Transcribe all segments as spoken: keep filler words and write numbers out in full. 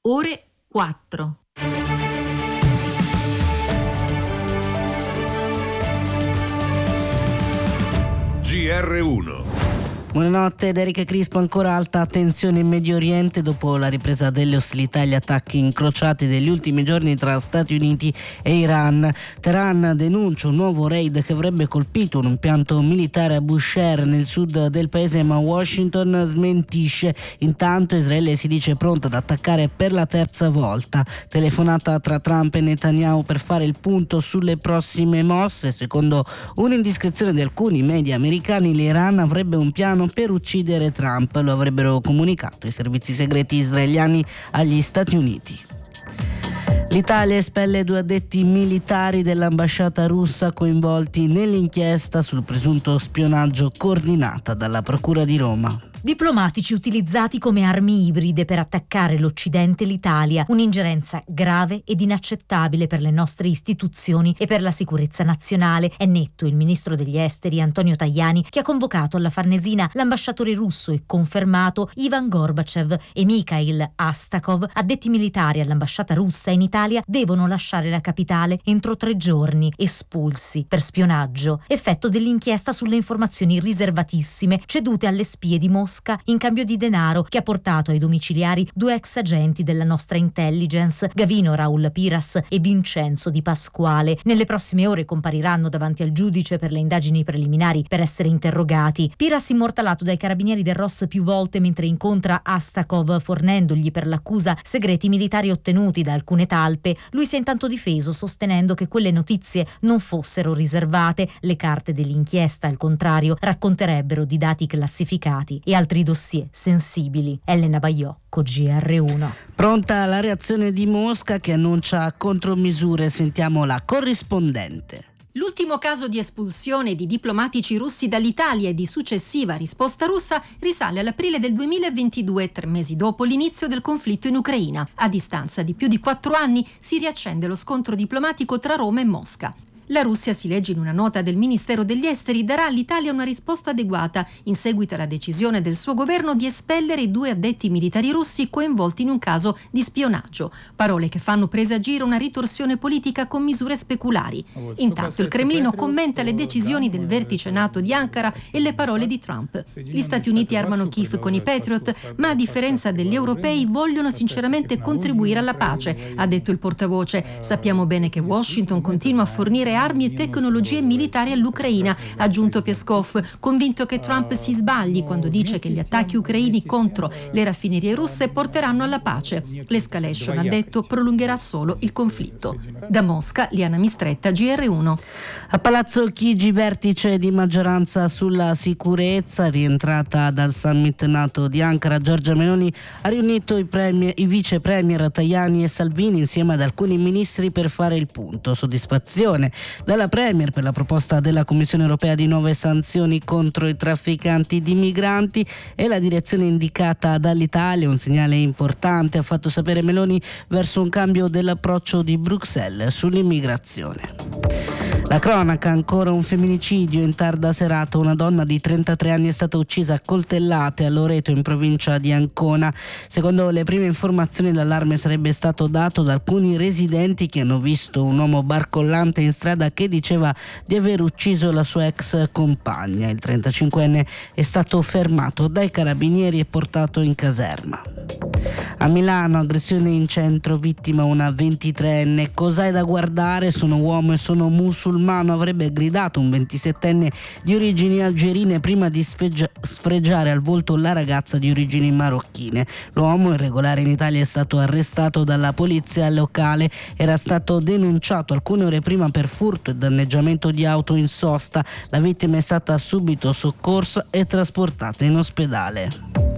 ore quattro. G R uno. Buonanotte, da Erika Crispo. Ancora alta tensione in Medio Oriente dopo la ripresa delle ostilità e gli attacchi incrociati degli ultimi giorni tra Stati Uniti e Iran. Teheran denuncia un nuovo raid che avrebbe colpito un impianto militare a Bushehr nel sud del paese, ma Washington smentisce. Intanto Israele si dice pronta ad attaccare per la terza volta. Telefonata tra Trump e Netanyahu per fare il punto sulle prossime mosse. Secondo un'indiscrezione di alcuni media americani, l'Iran avrebbe un piano per uccidere Trump. Lo avrebbero comunicato i servizi segreti israeliani agli Stati Uniti. L'Italia espelle due addetti militari dell'ambasciata russa coinvolti nell'inchiesta sul presunto spionaggio coordinata dalla Procura di Roma. Diplomatici utilizzati come armi ibride per attaccare l'Occidente e l'Italia, un'ingerenza grave ed inaccettabile per le nostre istituzioni e per la sicurezza nazionale. È netto il ministro degli esteri Antonio Tajani, che ha convocato alla Farnesina l'ambasciatore russo e confermato Ivan Gorbachev e Mikhail Astakov, addetti militari all'ambasciata russa in Italia, devono lasciare la capitale entro tre giorni, espulsi per spionaggio, effetto dell'inchiesta sulle informazioni riservatissime cedute alle spie di Mosca in cambio di denaro, che ha portato ai domiciliari due ex agenti della nostra intelligence, Gavino Raul Piras e Vincenzo Di Pasquale. Nelle prossime ore compariranno davanti al giudice per le indagini preliminari per essere interrogati. Piras, immortalato dai carabinieri del Ross più volte mentre incontra Astakov, fornendogli per l'accusa segreti militari ottenuti da alcune talpe, lui si è intanto difeso sostenendo che quelle notizie non fossero riservate. Le carte dell'inchiesta, al contrario, racconterebbero di dati classificati e altri dossier sensibili. Elena Baiocco, G R uno. Pronta la reazione di Mosca, che annuncia contromisure. Sentiamo la corrispondente. L'ultimo caso di espulsione di diplomatici russi dall'Italia e di successiva risposta russa risale all'aprile del duemilaventidue, tre mesi dopo l'inizio del conflitto in Ucraina. A distanza di più di quattro anni si riaccende lo scontro diplomatico tra Roma e Mosca. La Russia, si legge in una nota del Ministero degli Esteri, darà all'Italia una risposta adeguata in seguito alla decisione del suo governo di espellere i due addetti militari russi coinvolti in un caso di spionaggio. Parole che fanno presagire una ritorsione politica con misure speculari. Intanto il Cremlino commenta le decisioni del vertice NATO di Ankara e le parole di Trump. Gli Stati Uniti armano Kiev con i Patriot, ma a differenza degli europei vogliono sinceramente contribuire alla pace, ha detto il portavoce. Sappiamo bene che Washington continua a fornire armi e tecnologie militari all'Ucraina, ha aggiunto Peskov, convinto che Trump si sbagli quando dice che gli attacchi ucraini contro le raffinerie russe porteranno alla pace. L'escalation, ha detto, prolungherà solo il conflitto. Da Mosca, Liana Mistretta, G R uno. A Palazzo Chigi, vertice di maggioranza sulla sicurezza, rientrata dal summit NATO di Ankara, Giorgia Meloni ha riunito i, premier, i vice premier Tajani e Salvini insieme ad alcuni ministri per fare il punto. Soddisfazione dalla Premier per la proposta della Commissione europea di nuove sanzioni contro i trafficanti di migranti e la direzione indicata dall'Italia, un segnale importante, ha fatto sapere Meloni, verso un cambio dell'approccio di Bruxelles sull'immigrazione. La cronaca, ancora un femminicidio in tarda serata. Una donna di trentatré anni è stata uccisa a coltellate a Loreto, in provincia di Ancona. Secondo le prime informazioni, l'allarme sarebbe stato dato da alcuni residenti che hanno visto un uomo barcollante in strada che diceva di aver ucciso la sua ex compagna. Il trentacinquenne è stato fermato dai carabinieri e portato in caserma. A Milano, aggressione in centro, vittima una ventitreenne. Cos'hai da guardare? Sono uomo e sono musulmano, avrebbe gridato un ventisettenne di origini algerine prima di sfeggia- sfregiare al volto la ragazza di origini marocchine. L'uomo, irregolare in Italia, è stato arrestato dalla polizia locale. Era stato denunciato alcune ore prima per furto e danneggiamento di auto in sosta. La vittima è stata subito soccorsa e trasportata in ospedale.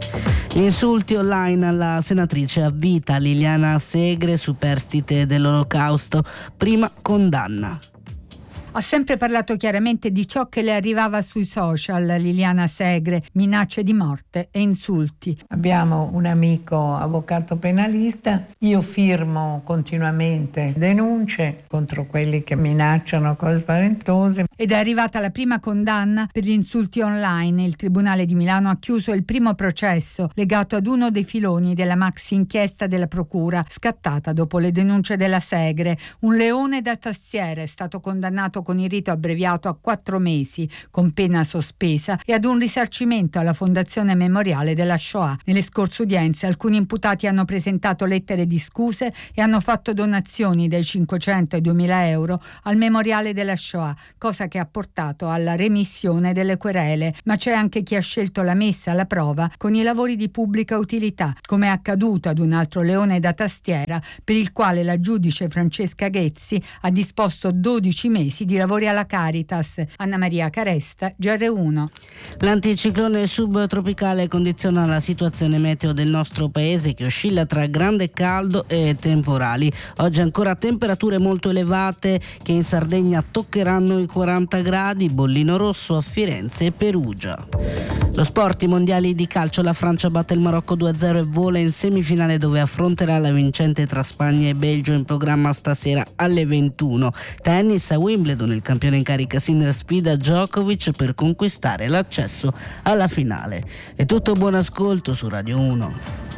Insulti online alla senatrice a vita Liliana Segre, superstite dell'Olocausto, prima condanna. Ha sempre parlato chiaramente di ciò che le arrivava sui social, Liliana Segre, minacce di morte e insulti. Abbiamo un amico avvocato penalista, io firmo continuamente denunce contro quelli che minacciano cose spaventose ed è arrivata la prima condanna per gli insulti online. Il Tribunale di Milano ha chiuso il primo processo legato ad uno dei filoni della maxi inchiesta della Procura, scattata dopo le denunce della Segre. Un leone da tastiera è stato condannato con il rito abbreviato a quattro mesi, con pena sospesa, e ad un risarcimento alla Fondazione Memoriale della Shoah. Nelle scorse udienze alcuni imputati hanno presentato lettere di scuse e hanno fatto donazioni dai cinquecento ai duemila euro al Memoriale della Shoah, cosa che ha portato alla remissione delle querele. Ma c'è anche chi ha scelto la messa alla prova con i lavori di pubblica utilità, come è accaduto ad un altro leone da tastiera per il quale la giudice Francesca Ghezzi ha disposto dodici mesi di lavori alla Caritas. Anna Maria Caresta, G R uno. L'anticiclone subtropicale condiziona la situazione meteo del nostro paese, che oscilla tra grande caldo e temporali. Oggi ancora temperature molto elevate che in Sardegna toccheranno i quaranta gradi, bollino rosso a Firenze e Perugia. Lo sport, i mondiali di calcio, la Francia batte il Marocco due a zero e vola in semifinale, dove affronterà la vincente tra Spagna e Belgio, in programma stasera alle ventuno. Tennis, a Wimbledon il campione in carica Sinner sfida Djokovic per conquistare l'accesso alla finale. È tutto, buon ascolto su Radio uno.